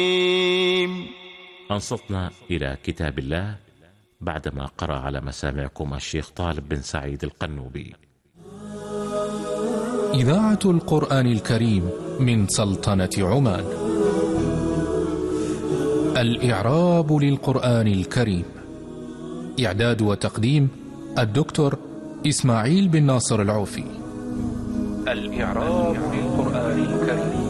أنصتنا إلى كتاب الله بعدما قرأ على مسامعكم الشيخ طالب بن سعيد القنوبي. إذاعة القرآن الكريم من سلطنة عمان. الإعراب للقرآن الكريم. إعداد وتقديم الدكتور إسماعيل بن ناصر العوفي. الإعراب للقرآن الكريم.